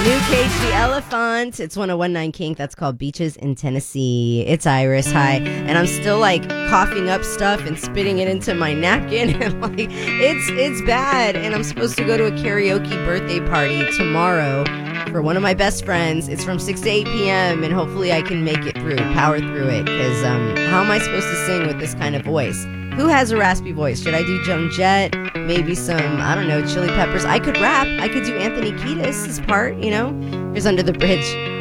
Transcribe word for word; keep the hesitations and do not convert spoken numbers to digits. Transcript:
New Cage the Elephant. It's one oh one point nine Kink. That's called Beaches in Tennessee. It's Iris. Hi. And I'm still like coughing up stuff and spitting it into my napkin. And like it's it's bad. And I'm supposed to go to a karaoke birthday party tomorrow for one of my best friends. It's from six to eight p.m. and hopefully I can make it through, power through it. Because um, how am I supposed to sing with this kind of voice? Who has a raspy voice? Should I do Joan Jett? Maybe some, I don't know, Chili Peppers. I could rap. I could do Anthony Kiedis' part, you know? Here's Under the Bridge.